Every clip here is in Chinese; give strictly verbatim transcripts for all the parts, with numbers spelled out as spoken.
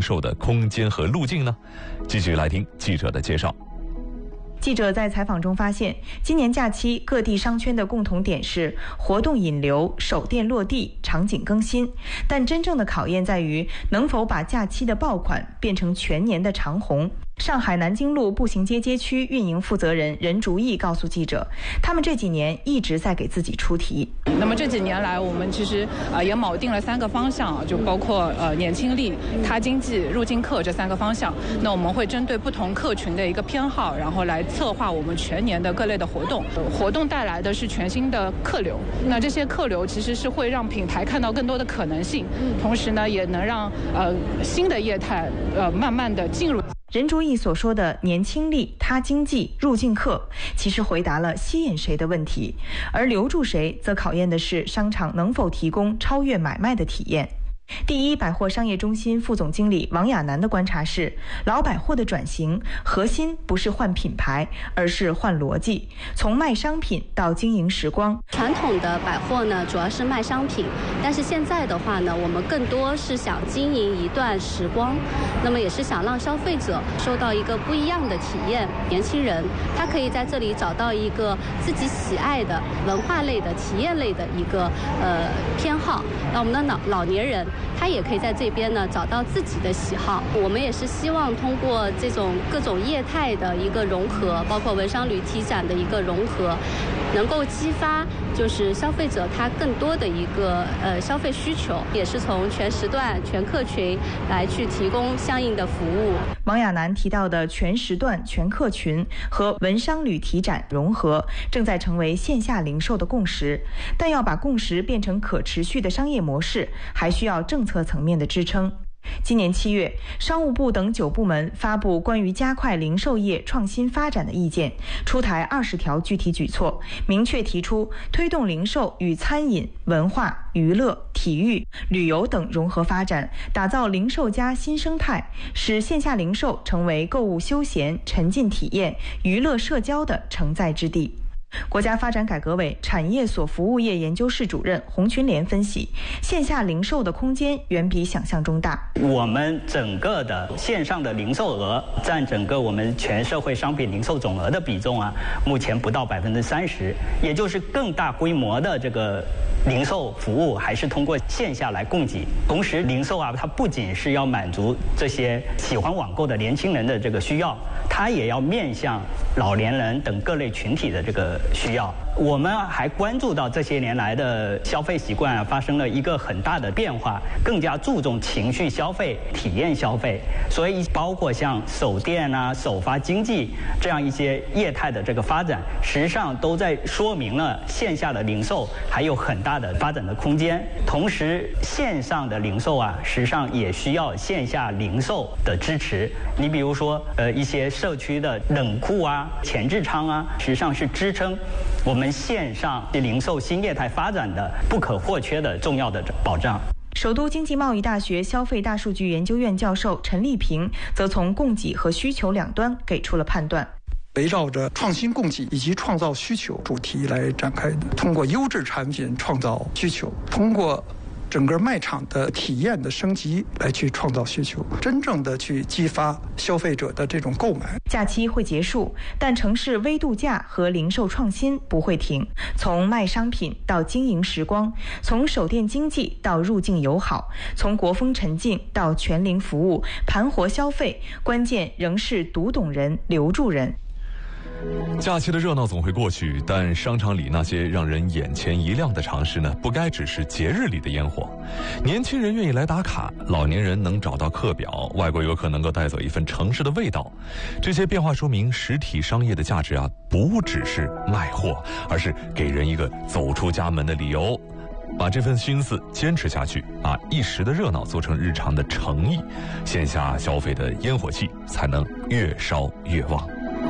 售的空间和路径呢？继续来听记者的介绍。 记者在采访中发现，今年假期各地商圈的共同点是活动引流、首店落地、场景更新，但真正的考验在于能否把假期的爆款变成全年的长红。上海南京路步行街街区运营负责人任竹义告诉记者，他们这几年一直在给自己出题。 那么这几年来，我们其实呃也铆定了三个方向，就包括呃年轻力、他经济、入境客这三个方向。那我们会针对不同客群的一个偏好，然后来策划我们全年的各类的活动。活动带来的是全新的客流，那这些客流其实是会让品牌看到更多的可能性，同时呢，也能让呃新的业态呃慢慢的进入。 任竹义所说的年轻力、他经济、入境客，其实回答了吸引谁的问题，而留住谁，则考验的是商场能否提供超越买卖的体验。第一百货商业中心副总经理王亚楠的观察是，老百货的转型核心不是换品牌，而是换逻辑，从卖商品到经营时光。 传统的百货呢，主要是卖商品，但是现在的话呢，我们更多是想经营一段时光，那么也是想让消费者受到一个不一样的体验。年轻人他可以在这里找到一个自己喜爱的文化类的、体验类的一个呃偏好，那我们的老老年人他也可以在这边呢找到自己的喜好。我们也是希望通过这种各种业态的一个融合，包括文商旅体展的一个融合，能够激发就是消费者他更多的一个呃消费需求，也是从全时段、全客群来去提供相应的服务。 王亚楠提到的全时段、全客群和文商旅体展融合，正在成为线下零售的共识，但要把共识变成可持续的商业模式，还需要政策层面的支撑。今年七月，商务部等九部门发布关于加快零售业创新发展的意见，出台二十条具体举措，明确提出推动零售与餐饮、文化、娱乐、体育、旅游等融合发展，打造零售加新生态，使线下零售成为购物休闲、沉浸体验、娱乐社交的承载之地。国家发展改革委产业所服务业研究室主任洪群莲分析，线下零售的空间远比想象中大。 我们整个的线上的零售额占整个我们全社会商品零售总额的比重啊，目前不到百分之三十，也就是更大规模的这个零售服务还是通过线下来供给。同时，零售啊，它不仅是要满足这些喜欢网购的年轻人的这个需要，它也要面向老年人等各类群体的这个需要。我们还关注到这些年来的消费习惯啊发生了一个很大的变化，更加注重情绪消费、体验消费，所以包括像首店啊、首发经济这样一些业态的这个发展，实际上都在说明了线下的零售还有很大的发展的空间。同时，线上的零售啊，实际上也需要线下零售的支持。你比如说，呃，一些社区的冷库啊、前置仓啊，实际上是支撑我们线上零售新业态发展的不可或缺的重要的保障。 首都经济贸易大学消费大数据研究院教授陈立平则从供给和需求两端给出了判断。 围绕着创新供给以及创造需求主题来展开的，通过优质产品创造需求，通过整个卖场的体验的升级来去创造需求，真正的去激发消费者的这种购买。 假期会结束，但城市微度假和零售创新不会停。从卖商品到经营时光，从首店经济到入境友好，从国风沉浸到全零服务，盘活消费，关键仍是读懂人、留住人。 假期的热闹总会过去，但商场里那些让人眼前一亮的常识呢，不该只是节日里的烟火。年轻人愿意来打卡，老年人能找到课表，外国游客能够带走一份城市的味道。这些变化说明，实体商业的价值啊，不只是卖货，而是给人一个走出家门的理由。把这份心思坚持下去，把一时的热闹做成日常的诚意，线下消费的烟火气才能越烧越旺。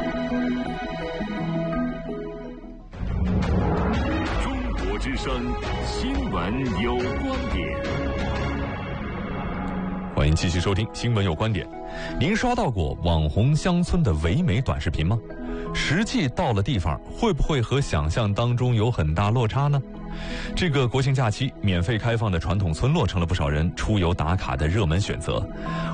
之声新闻有观点， 欢迎继续收听新闻有观点。您刷到过网红乡村的唯美短视频吗？实际到了地方，会不会和想象当中有很大落差呢？这个国庆假期，免费开放的传统村落成了不少人出游打卡的热门选择。